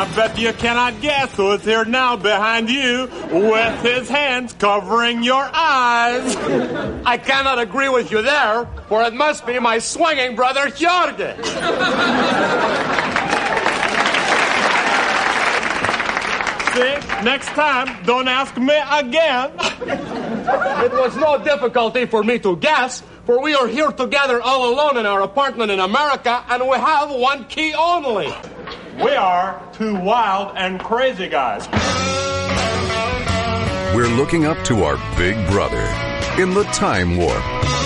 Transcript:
I bet you cannot guess who's here now behind you with his hands covering your eyes. I cannot agree with you there, for it must be my swinging brother, Jorge. See? Next time, don't ask me again. It was no difficulty for me to guess, for we are here together all alone in our apartment in America, and we have one key only. We are two wild and crazy guys. We're looking up to our big brother in the Time Warp.